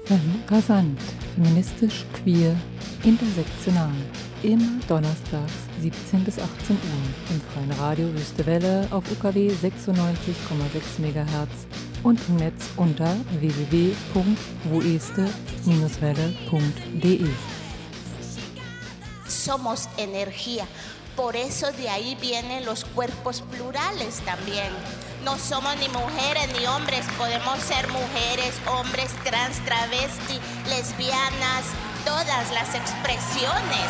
Rasant, feministisch, queer, intersektional. Immer donnerstags 17 bis 18 Uhr im freien Radio Wüste Welle auf UKW 96,6 MHz und im Netz unter www.wueste-welle.de. Somos energía. Por eso de ahí vienen los cuerpos plurales también. No somos ni mujeres ni hombres, podemos ser mujeres, hombres, trans, travesti, lesbianas, todas las expresiones.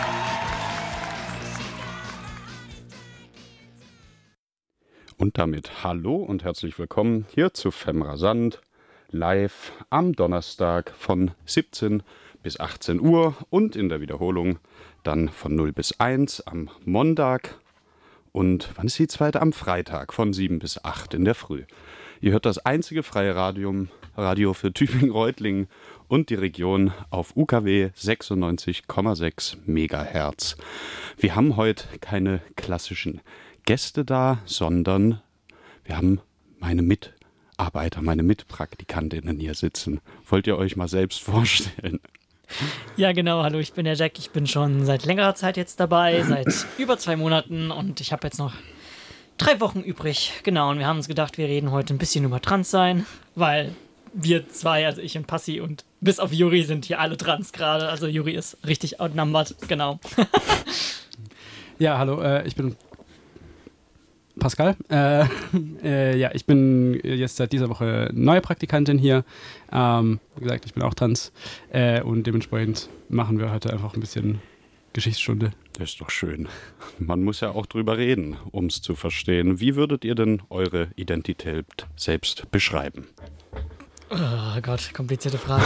Und damit hallo und herzlich willkommen hier zu Femrasant, live am Donnerstag von 17 bis 18 Uhr und in der Wiederholung dann von 0 bis 1 am Montag und wann ist die zweite? Am Freitag von 7 bis 8 in der Früh. Ihr hört das einzige freie Radio für Tübingen-Reutlingen und die Region auf UKW 96,6 MHz. Wir haben heute keine klassischen Gäste da, sondern wir haben meine Mitarbeiter, meine Mitpraktikantinnen hier sitzen. Wollt ihr euch mal selbst vorstellen? Ja, genau. Hallo, ich bin der Jack. Ich bin schon seit längerer Zeit jetzt dabei, seit über 2 Monaten und ich habe jetzt noch 3 Wochen übrig. Genau, und wir haben uns gedacht, wir reden heute ein bisschen über Transsein, weil wir zwei, also ich und Passi und bis auf Juri sind hier alle trans gerade. Also Juri ist richtig outnumbered, genau. Ja, hallo, ich bin Pascal. Ja, ich bin jetzt seit dieser Woche neue Praktikantin hier. Wie gesagt, ich bin auch trans und dementsprechend machen wir heute einfach ein bisschen Geschichtsstunde. Das ist doch schön. Man muss ja auch drüber reden, um es zu verstehen. Wie würdet ihr denn eure Identität selbst beschreiben? Oh Gott, komplizierte Frage.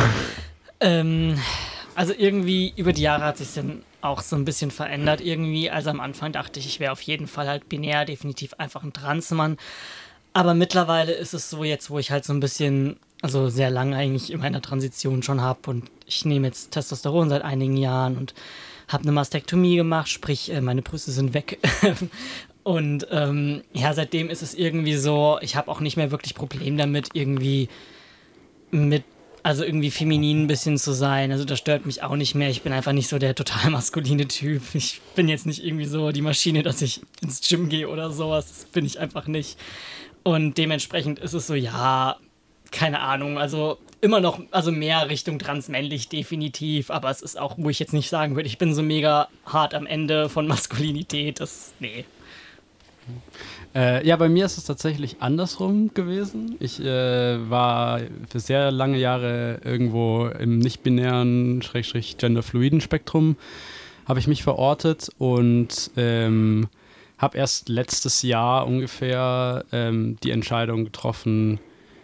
Also irgendwie über die Jahre hat sich dann auch so ein bisschen verändert irgendwie. Also am Anfang dachte ich wäre auf jeden Fall halt binär, definitiv einfach ein Transmann. Aber mittlerweile ist es so jetzt, wo ich halt so ein bisschen, also sehr lange eigentlich in meiner Transition schon habe und ich nehme jetzt Testosteron seit einigen Jahren und habe eine Mastektomie gemacht, sprich meine Brüste sind weg. Und ja, seitdem ist es irgendwie so, ich habe auch nicht mehr wirklich Problem damit, irgendwie irgendwie feminin ein bisschen zu sein. Also das stört mich auch nicht mehr. Ich bin einfach nicht so der total maskuline Typ. Ich bin jetzt nicht irgendwie so die Maschine, dass ich ins Gym gehe oder sowas. Das bin ich einfach nicht. Und dementsprechend ist es so, ja, keine Ahnung. Also immer noch, also mehr Richtung transmännlich definitiv. Aber es ist auch, wo ich jetzt nicht sagen würde, ich bin so mega hart am Ende von Maskulinität. Nee. Ja, bei mir ist es tatsächlich andersrum gewesen. Ich war für sehr lange Jahre irgendwo im nicht-binären, genderfluiden Spektrum, habe ich mich verortet und habe erst letztes Jahr ungefähr die Entscheidung getroffen,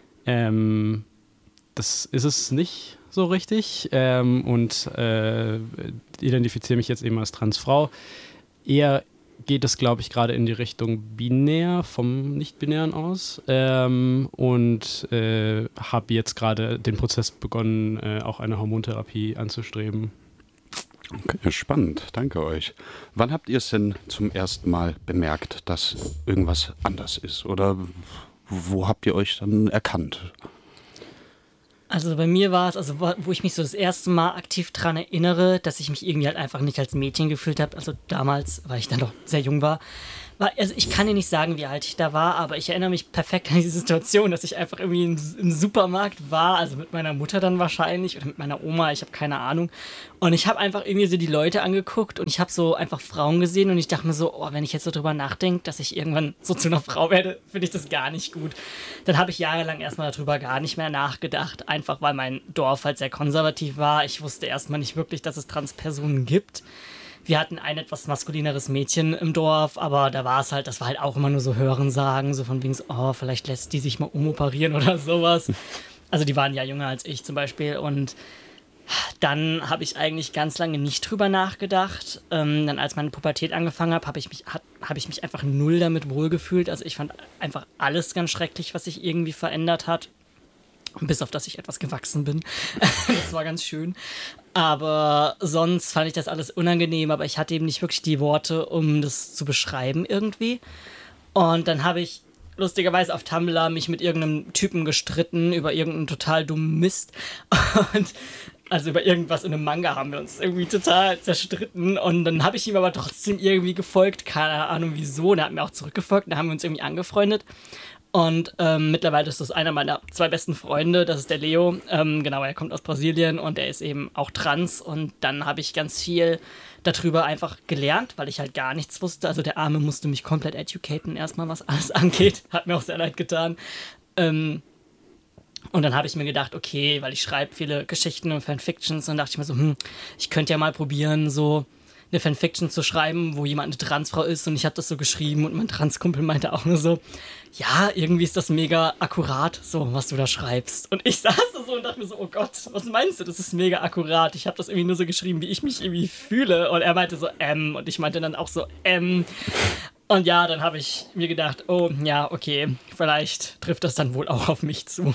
das ist es nicht so richtig und identifiziere mich jetzt eben als Transfrau. Eher geht es, glaube ich, gerade in die Richtung binär, vom Nicht-Binären aus und habe jetzt gerade den Prozess begonnen, auch eine Hormontherapie anzustreben. Okay, spannend, danke euch. Wann habt ihr es denn zum ersten Mal bemerkt, dass irgendwas anders ist? Oder wo habt ihr euch dann erkannt? Also bei mir war es, also wo ich mich so das erste Mal aktiv dran erinnere, dass ich mich irgendwie halt einfach nicht als Mädchen gefühlt habe, also damals, weil ich dann doch sehr jung war, also ich kann dir nicht sagen, wie alt ich da war, aber ich erinnere mich perfekt an diese Situation, dass ich einfach irgendwie im Supermarkt war, also mit meiner Mutter dann wahrscheinlich oder mit meiner Oma, ich habe keine Ahnung. Und ich habe einfach irgendwie so die Leute angeguckt und ich habe so einfach Frauen gesehen und ich dachte mir so, oh, wenn ich jetzt so drüber nachdenke, dass ich irgendwann so zu einer Frau werde, finde ich das gar nicht gut. Dann habe ich jahrelang erstmal darüber gar nicht mehr nachgedacht, einfach weil mein Dorf halt sehr konservativ war. Ich wusste erstmal nicht wirklich, dass es Transpersonen gibt. Wir hatten ein etwas maskulineres Mädchen im Dorf, aber da war es halt, das war halt auch immer nur so Hörensagen, so von wegen so, oh, vielleicht lässt die sich mal umoperieren oder sowas. Also die waren ja jünger als ich zum Beispiel und dann habe ich eigentlich ganz lange nicht drüber nachgedacht. Dann als meine Pubertät angefangen habe ich mich einfach null damit wohlgefühlt. Also ich fand einfach alles ganz schrecklich, was sich irgendwie verändert hat. Bis auf, dass ich etwas gewachsen bin. Das war ganz schön. Aber sonst fand ich das alles unangenehm, aber ich hatte eben nicht wirklich die Worte, um das zu beschreiben irgendwie. Und dann habe ich lustigerweise auf Tumblr mich mit irgendeinem Typen gestritten über irgendeinen total dummen Mist. Und also über irgendwas in einem Manga haben wir uns irgendwie total zerstritten. Und dann habe ich ihm aber trotzdem irgendwie gefolgt. Keine Ahnung wieso. Und er hat mir auch zurückgefolgt. Und dann haben wir uns irgendwie angefreundet. Und mittlerweile ist das einer meiner 2 besten Freunde. Das ist der Leo. Genau, er kommt aus Brasilien und er ist eben auch trans. Und dann habe ich ganz viel darüber einfach gelernt, weil ich halt gar nichts wusste. Also der Arme musste mich komplett educaten, erstmal was alles angeht. Hat mir auch sehr leid getan. Und dann habe ich mir gedacht, okay, weil ich schreibe viele Geschichten und Fanfictions, dann dachte ich mir so, ich könnte ja mal probieren, so eine Fanfiction zu schreiben, wo jemand eine Transfrau ist, und ich habe das so geschrieben und mein Transkumpel meinte auch nur so, ja, irgendwie ist das mega akkurat, so, was du da schreibst. Und ich saß da so und dachte mir so, oh Gott, was meinst du, das ist mega akkurat. Ich habe das irgendwie nur so geschrieben, wie ich mich irgendwie fühle. Und er meinte so, und ich meinte dann auch so, Und ja, dann habe ich mir gedacht, oh, ja, okay, vielleicht trifft das dann wohl auch auf mich zu.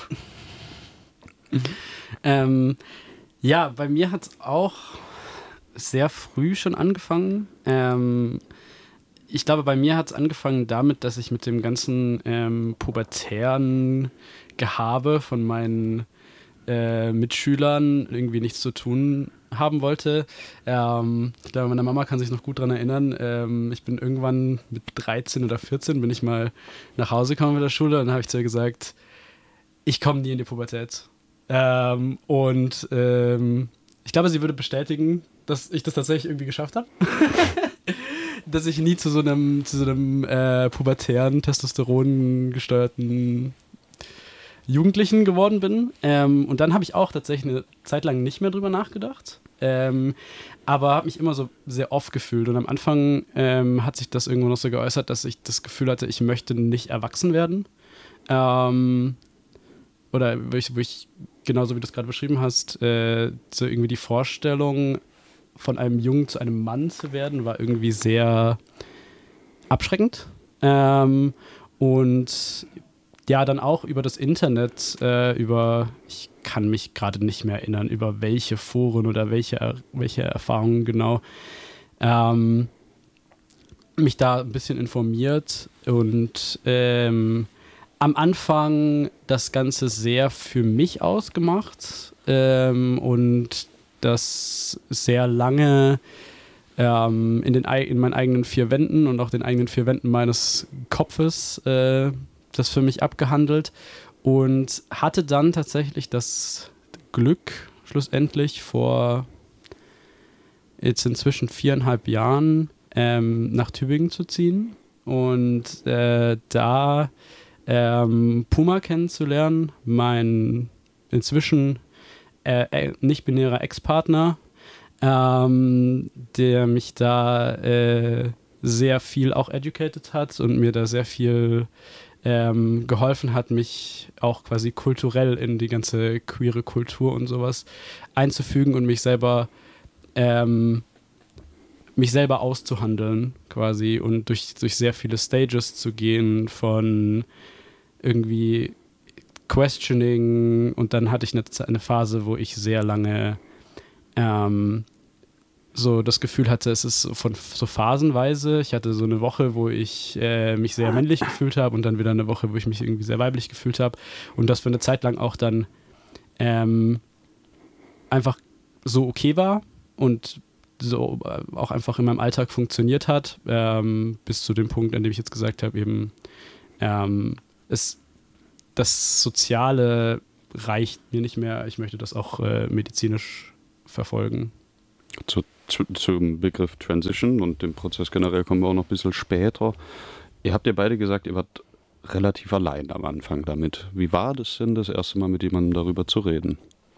Ja, bei mir hat es auch sehr früh schon angefangen. Ich glaube, bei mir hat es angefangen damit, dass ich mit dem ganzen pubertären Gehabe von meinen Mitschülern irgendwie nichts zu tun haben wollte. Ich glaube, meine Mama kann sich noch gut daran erinnern. Ich bin irgendwann mit 13 oder 14 bin ich mal nach Hause gekommen mit der Schule und dann habe ich zu ihr gesagt, ich komme nie in die Pubertät. Ich glaube, sie würde bestätigen, dass ich das tatsächlich irgendwie geschafft habe. Dass ich nie zu so einem pubertären, testosterongesteuerten Jugendlichen geworden bin. Und dann habe ich auch tatsächlich eine Zeit lang nicht mehr drüber nachgedacht. Aber habe mich immer so sehr oft gefühlt. Und am Anfang hat sich das irgendwo noch so geäußert, dass ich das Gefühl hatte, ich möchte nicht erwachsen werden. Oder wo ich genauso wie du es gerade beschrieben hast, so irgendwie die Vorstellung, von einem Jungen zu einem Mann zu werden, war irgendwie sehr abschreckend. Und ja, dann auch über das Internet, ich kann mich gerade nicht mehr erinnern, über welche Foren oder welche Erfahrungen genau, mich da ein bisschen informiert und am Anfang das Ganze sehr für mich ausgemacht und das sehr lange in meinen eigenen 4 Wänden und auch den eigenen 4 Wänden meines Kopfes das für mich abgehandelt und hatte dann tatsächlich das Glück, schlussendlich vor jetzt inzwischen 4,5 Jahren nach Tübingen zu ziehen und da Puma kennenzulernen, mein inzwischen nicht-binärer Ex-Partner, der mich da sehr viel auch educated hat und mir da sehr viel geholfen hat, mich auch quasi kulturell in die ganze queere Kultur und sowas einzufügen und mich selber auszuhandeln quasi und durch sehr viele Stages zu gehen von irgendwie Questioning und dann hatte ich eine Phase, wo ich sehr lange so das Gefühl hatte, es ist so phasenweise. Ich hatte so eine Woche, wo ich mich sehr männlich gefühlt habe und dann wieder eine Woche, wo ich mich irgendwie sehr weiblich gefühlt habe und das für eine Zeit lang auch dann einfach so okay war und so auch einfach in meinem Alltag funktioniert hat, bis zu dem Punkt, an dem ich jetzt gesagt habe, eben das Soziale reicht mir nicht mehr, ich möchte das auch medizinisch verfolgen. Zum Begriff Transition und dem Prozess generell kommen wir auch noch ein bisschen später. Ihr habt ja beide gesagt, ihr wart relativ allein am Anfang damit. Wie war das denn, das erste Mal mit jemandem darüber zu reden?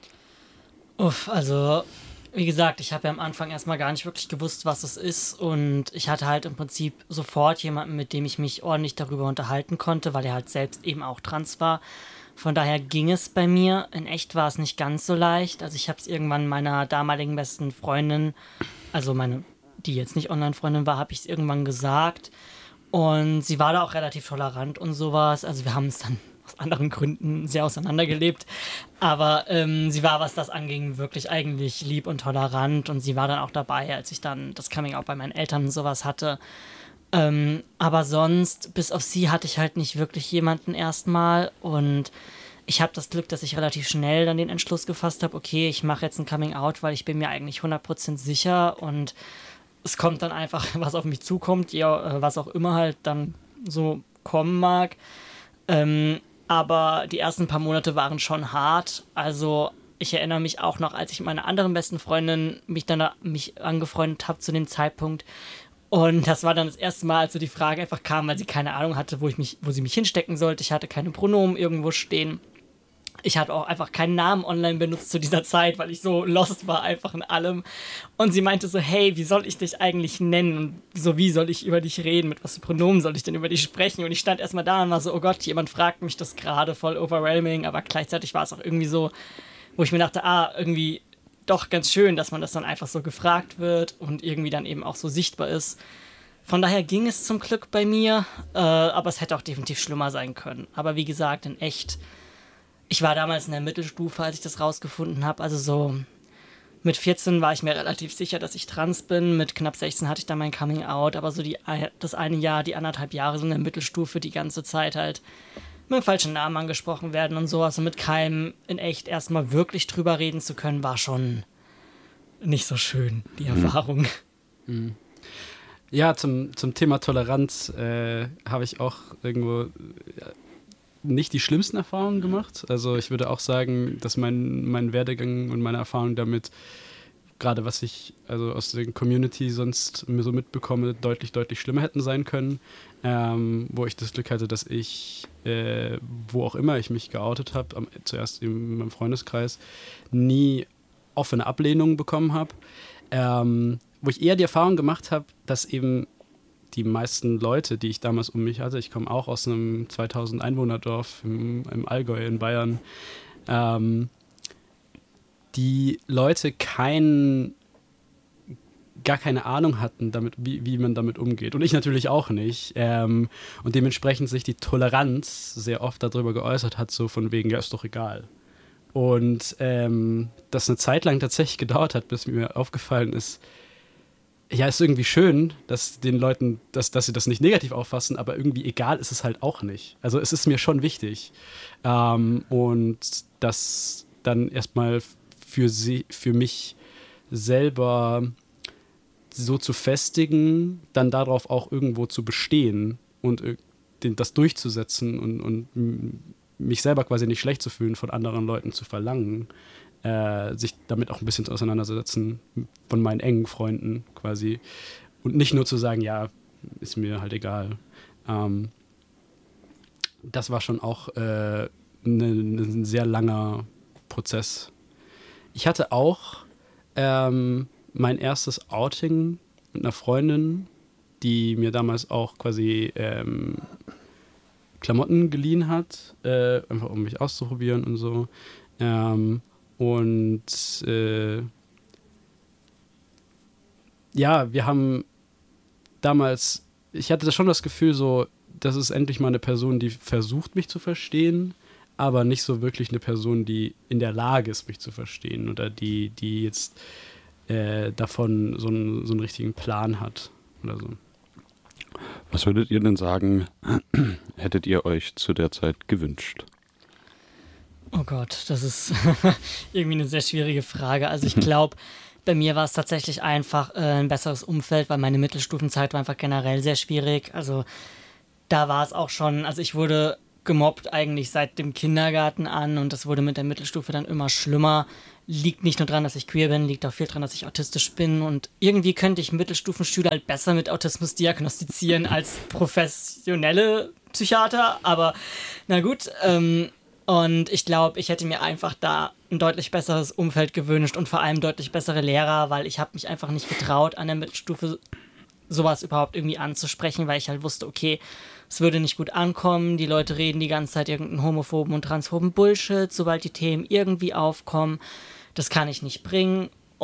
Also wie gesagt, ich habe ja am Anfang erstmal gar nicht wirklich gewusst, was es ist und ich hatte halt im Prinzip sofort jemanden, mit dem ich mich ordentlich darüber unterhalten konnte, weil er halt selbst eben auch trans war. Von daher ging es bei mir. In echt war es nicht ganz so leicht. Also ich habe es irgendwann meiner damaligen besten Freundin, also meine, die jetzt nicht Online-Freundin war, habe ich es irgendwann gesagt und sie war da auch relativ tolerant und sowas. Also wir haben es dann aus anderen Gründen sehr auseinandergelebt. Aber sie war, was das anging, wirklich eigentlich lieb und tolerant. Und sie war dann auch dabei, als ich dann das Coming-out bei meinen Eltern und sowas hatte. Aber sonst, bis auf sie, hatte ich halt nicht wirklich jemanden erstmal. Und ich habe das Glück, dass ich relativ schnell dann den Entschluss gefasst habe, okay, ich mache jetzt ein Coming-out, weil ich bin mir eigentlich 100% sicher und es kommt dann einfach, was auf mich zukommt, ja, was auch immer halt dann so kommen mag. Aber die ersten paar Monate waren schon hart. Also ich erinnere mich auch noch, als ich mit meiner anderen besten Freundin mich angefreundet habe zu dem Zeitpunkt. Und das war dann das erste Mal, als so die Frage einfach kam, weil sie keine Ahnung hatte, wo sie mich hinstecken sollte. Ich hatte keine Pronomen irgendwo stehen. Ich hatte auch einfach keinen Namen online benutzt zu dieser Zeit, weil ich so lost war einfach in allem. Und sie meinte so, hey, wie soll ich dich eigentlich nennen? Und so, wie soll ich über dich reden? Mit was für Pronomen soll ich denn über dich sprechen? Und ich stand erstmal da und war so, oh Gott, jemand fragt mich das gerade, voll overwhelming. Aber gleichzeitig war es auch irgendwie so, wo ich mir dachte, irgendwie doch ganz schön, dass man das dann einfach so gefragt wird und irgendwie dann eben auch so sichtbar ist. Von daher ging es zum Glück bei mir, aber es hätte auch definitiv schlimmer sein können. Aber wie gesagt, in echt, ich war damals in der Mittelstufe, als ich das rausgefunden habe. Also so mit 14 war ich mir relativ sicher, dass ich trans bin. Mit knapp 16 hatte ich dann mein Coming Out. Aber so das eine Jahr, die 1,5 Jahre so in der Mittelstufe, die ganze Zeit halt mit dem falschen Namen angesprochen werden und sowas. Und mit keinem in echt erstmal wirklich drüber reden zu können, war schon nicht so schön, die Erfahrung. Ja, zum Thema Toleranz habe ich auch irgendwo nicht die schlimmsten Erfahrungen gemacht. Also ich würde auch sagen, dass mein Werdegang und meine Erfahrung damit, gerade was ich also aus der Community sonst so mitbekomme, deutlich, deutlich schlimmer hätten sein können. Wo ich das Glück hatte, dass ich, wo auch immer ich mich geoutet habe, zuerst in meinem Freundeskreis, nie offene Ablehnung bekommen habe. Wo ich eher die Erfahrung gemacht habe, dass eben die meisten Leute, die ich damals um mich hatte, ich komme auch aus einem 2000 Einwohnerdorf im Allgäu in Bayern, die Leute gar keine Ahnung hatten, wie man damit umgeht. Und ich natürlich auch nicht. Und dementsprechend sich die Toleranz sehr oft darüber geäußert hat, so von wegen, ja, ist doch egal. Und das eine Zeit lang tatsächlich gedauert hat, bis mir aufgefallen ist, ja, ist irgendwie schön, dass den Leuten, dass sie das nicht negativ auffassen, aber irgendwie egal ist es halt auch nicht. Also es ist mir schon wichtig. Und das dann erstmal für mich selber so zu festigen, dann darauf auch irgendwo zu bestehen und das durchzusetzen und mich selber quasi nicht schlecht zu fühlen, von anderen Leuten zu verlangen, sich damit auch ein bisschen auseinandersetzen von meinen engen Freunden quasi und nicht nur zu sagen, ja, ist mir halt egal. Das war schon auch ein sehr langer Prozess. Ich hatte auch mein erstes Outing mit einer Freundin, die mir damals auch quasi Klamotten geliehen hat, einfach um mich auszuprobieren und so. Ja, wir haben damals, ich hatte schon das Gefühl so, das ist endlich mal eine Person, die versucht, mich zu verstehen, aber nicht so wirklich eine Person, die in der Lage ist, mich zu verstehen oder die jetzt davon so einen richtigen Plan hat oder so. Was würdet ihr denn sagen, hättet ihr euch zu der Zeit gewünscht? Oh Gott, das ist irgendwie eine sehr schwierige Frage. Also ich glaube, bei mir war es tatsächlich einfach ein besseres Umfeld, weil meine Mittelstufenzeit war einfach generell sehr schwierig. Also da war es auch schon, also ich wurde gemobbt eigentlich seit dem Kindergarten an und das wurde mit der Mittelstufe dann immer schlimmer. Liegt nicht nur daran, dass ich queer bin, liegt auch viel daran, dass ich autistisch bin und irgendwie könnte ich Mittelstufenschüler halt besser mit Autismus diagnostizieren als professionelle Psychiater, aber na gut, und ich glaube, ich hätte mir einfach da ein deutlich besseres Umfeld gewünscht und vor allem deutlich bessere Lehrer, weil ich habe mich einfach nicht getraut, an der Mittelstufe sowas überhaupt irgendwie anzusprechen, weil ich halt wusste, okay, es würde nicht gut ankommen, die Leute reden die ganze Zeit irgendeinen homophoben und transphoben Bullshit, sobald die Themen irgendwie aufkommen, das kann ich nicht bringen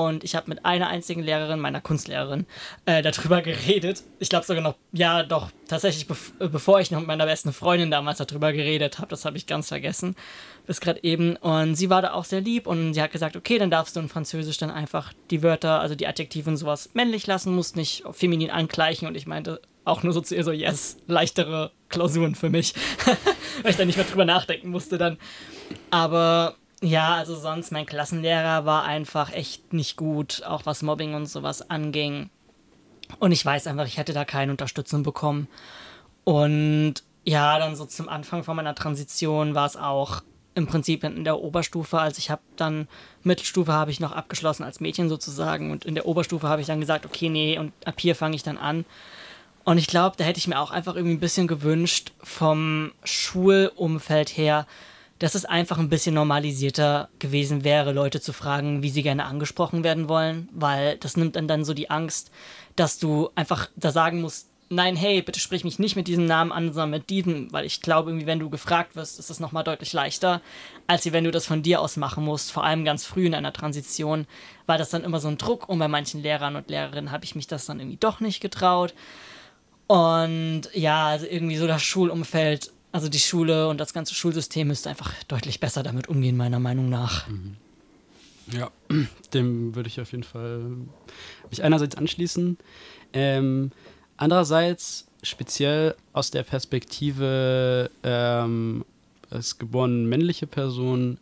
und ich habe mit einer einzigen Lehrerin, meiner Kunstlehrerin, darüber geredet. Ich glaube sogar noch, ja doch, tatsächlich bevor ich noch mit meiner besten Freundin damals darüber geredet habe, das habe ich ganz vergessen, bis gerade eben. Und sie war da auch sehr lieb und sie hat gesagt, okay, dann darfst du in Französisch dann einfach die Wörter, also die Adjektive und sowas männlich lassen, musst nicht feminin angleichen. Und ich meinte auch nur so zu ihr so, yes, leichtere Klausuren für mich, weil ich da nicht mehr drüber nachdenken musste dann. Aber ja, also sonst, mein Klassenlehrer war einfach echt nicht gut, auch was Mobbing und sowas anging. Und ich weiß einfach, ich hätte da keine Unterstützung bekommen. Und ja, dann so zum Anfang von meiner Transition war es auch im Prinzip in der Oberstufe, also ich habe dann, Mittelstufe habe ich noch abgeschlossen als Mädchen sozusagen und in der Oberstufe habe ich dann gesagt, okay, nee, und ab hier fange ich dann an. Und ich glaube, da hätte ich mir auch einfach irgendwie ein bisschen gewünscht vom Schulumfeld her, dass es einfach ein bisschen normalisierter gewesen wäre, Leute zu fragen, wie sie gerne angesprochen werden wollen, weil das nimmt dann so die Angst, dass du einfach da sagen musst, nein, hey, bitte sprich mich nicht mit diesem Namen an, sondern mit diesem, weil ich glaube, irgendwie, wenn du gefragt wirst, ist das nochmal deutlich leichter, als wenn du das von dir aus machen musst, vor allem ganz früh in einer Transition, war das dann immer so ein Druck und bei manchen Lehrern und Lehrerinnen habe ich mich das dann irgendwie doch nicht getraut. Und ja, also irgendwie so das Schulumfeld, also die Schule und das ganze Schulsystem müsste einfach deutlich besser damit umgehen, meiner Meinung nach. Ja, dem würde ich auf jeden Fall mich einerseits anschließen. Andererseits, speziell aus der Perspektive als geborene männliche Person,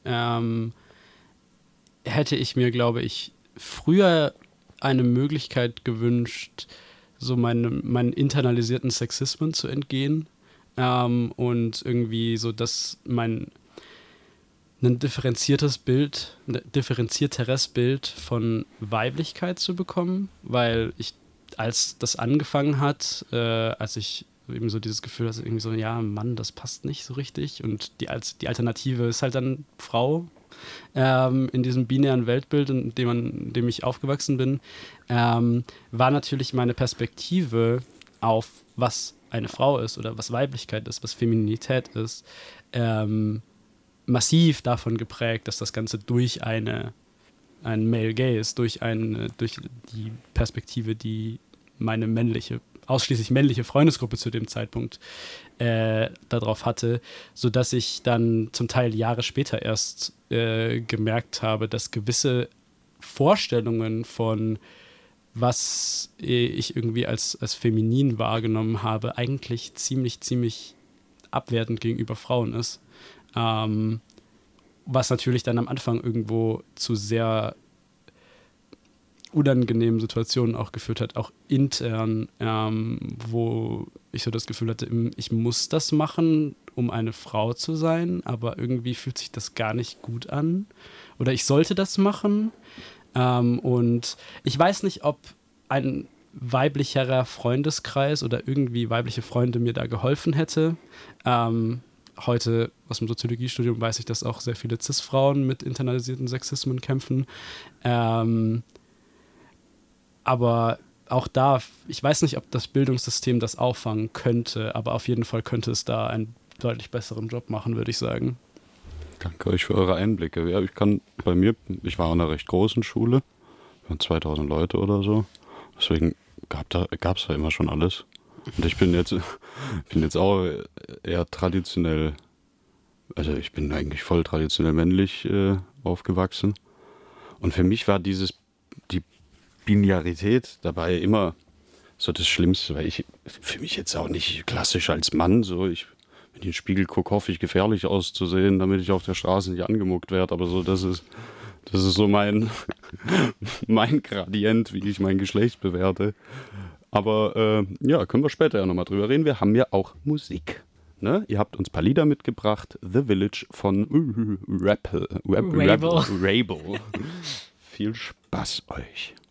hätte ich mir, glaube ich, früher eine Möglichkeit gewünscht, so meinen internalisierten Sexismen zu entgehen und irgendwie so, dass ein differenzierteres Bild von Weiblichkeit zu bekommen, weil ich, als das angefangen hat, als ich eben so dieses Gefühl hatte, irgendwie so, ja, Mann, das passt nicht so richtig und die Alternative ist halt dann Frau in diesem binären Weltbild, in dem ich aufgewachsen bin, war natürlich meine Perspektive auf, was eine Frau ist oder was Weiblichkeit ist, was Femininität ist, massiv davon geprägt, dass das Ganze durch ein Male Gaze, durch die Perspektive, die meine ausschließlich männliche Freundesgruppe zu dem Zeitpunkt darauf hatte, sodass ich dann zum Teil Jahre später erst gemerkt habe, dass gewisse Vorstellungen von was ich irgendwie als feminin wahrgenommen habe, eigentlich ziemlich abwertend gegenüber Frauen ist. Was natürlich dann am Anfang irgendwo zu sehr unangenehmen Situationen auch geführt hat, auch intern, wo ich so das Gefühl hatte, ich muss das machen, um eine Frau zu sein, aber irgendwie fühlt sich das gar nicht gut an. Oder ich sollte das machen. Und ich weiß nicht, ob ein weiblicherer Freundeskreis oder irgendwie weibliche Freunde mir da geholfen hätte. Heute aus dem Soziologiestudium weiß ich, dass auch sehr viele Cis-Frauen mit internalisierten Sexismen kämpfen. Aber auch da, ich weiß nicht, ob das Bildungssystem das auffangen könnte, aber auf jeden Fall könnte es da einen deutlich besseren Job machen, würde ich sagen. Danke euch für eure Einblicke. Ja, ich war an einer recht großen Schule, 2000 Leute oder so, deswegen gab es da immer schon alles. Und ich bin jetzt auch eher traditionell, also ich bin eigentlich voll traditionell männlich aufgewachsen. Und für mich war die Binarität dabei immer so das Schlimmste, weil ich für mich jetzt auch nicht klassisch als Mann, so wenn ich in den Spiegel gucke, hoffe ich gefährlich auszusehen, damit ich auf der Straße nicht angemuckt werde, aber so das ist so mein Gradient, wie ich mein Geschlecht bewerte. Aber ja, können wir später ja nochmal drüber reden. Wir haben ja auch Musik. Ne? Ihr habt uns ein paar Lieder mitgebracht. The Village von Rabel. Viel Spaß euch.